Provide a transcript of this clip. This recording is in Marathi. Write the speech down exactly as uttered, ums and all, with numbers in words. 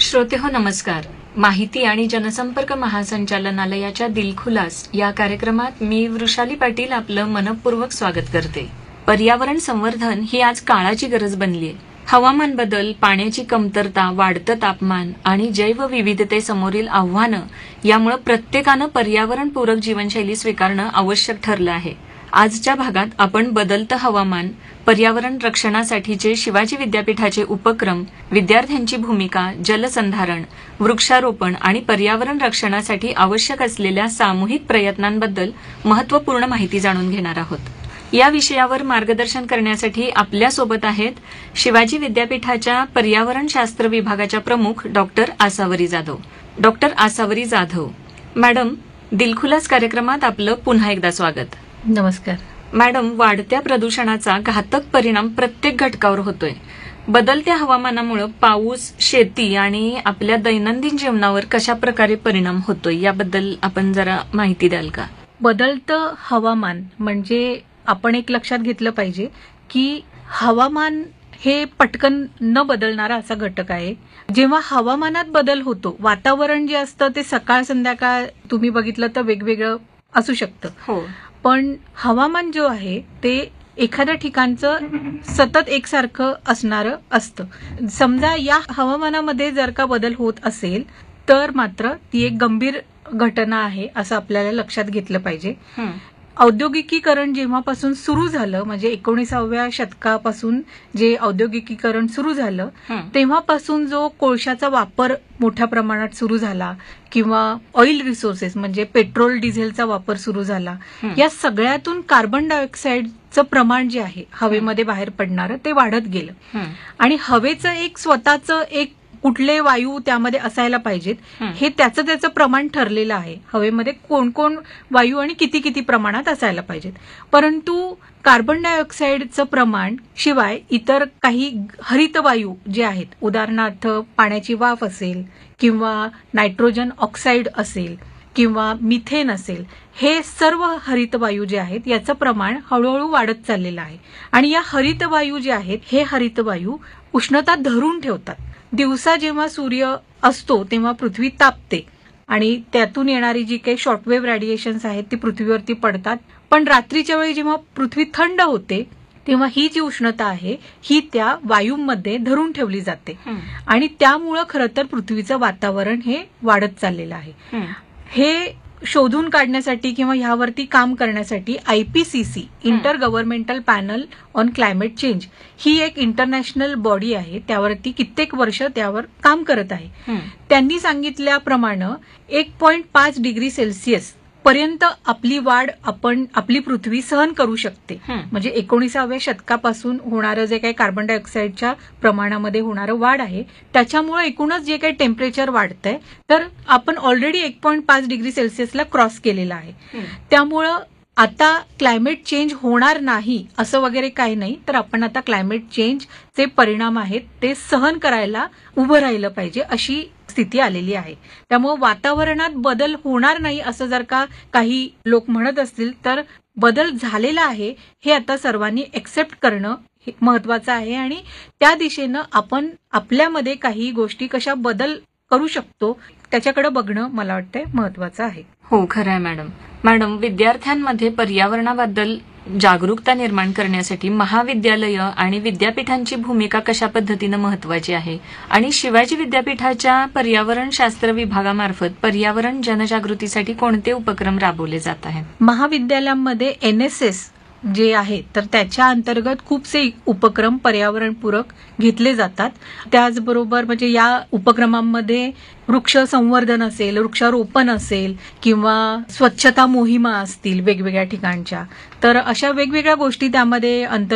श्रोतेहो नमस्कार. माहिती आणि जनसंपर्क महासंचालनालयाच्या दिलखुलास या कार्यक्रमात मी वृषाली पाटील आपलं मनपूर्वक स्वागत करते. पर्यावरण संवर्धन ही आज काळाची गरज बनलीय. हवामान बदल, पाण्याची कमतरता, वाढतं तापमान आणि जैवविविधतेसमोरील आव्हानं यामुळे प्रत्येकानं पर्यावरणपूरक जीवनशैली स्वीकारणं आवश्यक ठरलं आहे. आजच्या भागात आपण बदलतं हवामान, पर्यावरण रक्षणासाठीचे शिवाजी विद्यापीठाचे उपक्रम, विद्यार्थ्यांची भूमिका, जलसंधारण, वृक्षारोपण आणि पर्यावरण रक्षणासाठी आवश्यक असलेल्या सामूहिक प्रयत्नांबद्दल महत्त्वपूर्ण माहिती जाणून घेणार आहोत. या विषयावर मार्गदर्शन करण्यासाठी आपल्यासोबत आहेत शिवाजी विद्यापीठाच्या पर्यावरणशास्त्र विभागाच्या प्रमुख doctor Asavari Jadhav. Doctor Asavari Jadhav madam, दिलखुलास कार्यक्रमात आपलं पुन्हा एकदा स्वागत. नमस्कार मॅडम, वाढत्या प्रदूषणाचा घातक परिणाम प्रत्येक घटकावर होतोय. बदलत्या हवामानामुळे पाऊस, शेती आणि आपल्या दैनंदिन जीवनावर कशा प्रकारे परिणाम होतोय याबद्दल आपण जरा माहिती द्याल का? बदलतं हवामान म्हणजे आपण एक लक्षात घेतलं पाहिजे की हवामान हे पटकन न बदलणारा असा घटक आहे. जेव्हा हवामानात बदल होतो, वातावरण जे असतं ते सकाळ संध्याकाळ तुम्ही बघितलं तर वेगवेगळं असू शकतं. हो, पण हवामान जो आहे ते एखाद्या ठिकाणचं सतत एकसारखं असणारं असतं. समजा या हवामानामध्ये जर का बदल होत असेल तर मात्र ती एक गंभीर घटना आहे असं आपल्याला लक्षात घेतलं पाहिजे. औद्योगिकीकरण जेव्हापासून सुरू झालं, म्हणजे एकोणीसाव्या शतकापासून जे औद्योगिकीकरण सुरू झालं तेव्हापासून जो कोळशाचा वापर मोठ्या प्रमाणात सुरू झाला किंवा ऑइल रिसोर्सेस म्हणजे पेट्रोल डिझेलचा वापर सुरू झाला, या सगळ्यातून कार्बन डायऑक्साईडचं प्रमाण जे आहे हवेमध्ये बाहेर पडणारं ते वाढत गेलं. आणि हवेचं एक स्वतःचं एक कुठले वायू त्यामध्ये असायला पाहिजेत हे त्याचं त्याचं प्रमाण ठरलेलं आहे. हवेमध्ये कोण कोण वायू आणि किती किती प्रमाणात असायला पाहिजेत. परंतु कार्बन डायऑक्साईडचं प्रमाण शिवाय इतर काही हरित वायू जे आहेत, उदाहरणार्थ पाण्याची वाफ असेल किंवा नायट्रोजन ऑक्साईड असेल किंवा मिथेन असेल, हे सर्व हरित वायू जे आहेत याचं प्रमाण हळूहळू वाढत चाललेलं आहे. आणि या हरित वायू जे आहेत हे हरित वायू उष्णता धरून ठेवतात. दिवसा जेव्हा सूर्य असतो तेव्हा पृथ्वी तापते आणि त्यातून येणारी जी काही शॉर्टवेव्ह रेडिएशन्स आहेत ती पृथ्वीवरती पडतात. पण रात्रीच्या वेळी जेव्हा पृथ्वी थंड होते तेव्हा ही जी उष्णता आहे ही त्या वायूंमध्ये धरून ठेवली जाते आणि त्यामुळं खरं तर पृथ्वीचं वातावरण हे वाढत चाललेलं आहे. हे शोधून काढण्यासाठी किंवा ह्यावरती काम करण्यासाठी IPCC, inter governmental panel on climate change, ही एक इंटरनॅशनल बॉडी आहे. त्यावरती कित्येक वर्ष त्यावर काम करत आहे. त्यांनी सांगितल्याप्रमाणे एक पॉईंट पाच डिग्री सेल्सिअस पर्यंत आपली वाढ आपण आपली पृथ्वी सहन करू शकते. म्हणजे एकोणीसाव्या शतकापासून होणारं जे काही कार्बन डायऑक्साईडच्या प्रमाणामध्ये होणारं वाढ आहे त्याच्यामुळे एकूणच जे काही टेम्परेचर वाढतंय तर आपण ऑलरेडी एक पॉईंट पाच डिग्री सेल्सिअसला क्रॉस केलेला आहे. त्यामुळं आता क्लायमेट चेंज होणार नाही असं वगैरे काही नाही, तर आपण आता क्लायमेट चेंजचे परिणाम आहेत ते सहन करायला उभं राहिलं पाहिजे अशी स्थिती आलेली आहे. त्यामुळे वातावरणात बदल होणार नाही असं जर का काही लोक म्हणत असतील तर बदल झालेला आहे हे आता सर्वांनी एक्सेप्ट करणं महत्वाचं आहे आणि त्या दिशेनं आपण आपल्यामध्ये काही गोष्टी कशा बदल करू शकतो त्याच्याकडे बघणं मला वाटतंय महत्वाचं आहे. हो, खरं आहे मॅडम. मॅडम, विद्यार्थ्यांमध्ये पर्यावरणाबद्दल जागरूकता निर्माण करण्यासाठी महाविद्यालयं आणि विद्यापीठांची भूमिका कशा पद्धतीनं महत्वाची आहे आणि शिवाजी विद्यापीठाच्या पर्यावरणशास्त्र विभागामार्फत पर्यावरण जनजागृतीसाठी कोणते उपक्रम राबवले जात आहेत? महाविद्यालयांमध्ये एनएसएस जे आहे तर त्याच्या अंतर्गत खूपसे उपक्रम पर्यावरणपूरक घेतले जातात. त्याचबरोबर म्हणजे या उपक्रमांमध्ये वृक्ष संवर्धन असेल, वृक्षारोपण असेल किंवा स्वच्छता मोहिमा असतील वेगवेगळ्या ठिकाणच्या, तर अशा वेगवेगळ्या गोष्टी त्यामध्ये अंतर्गत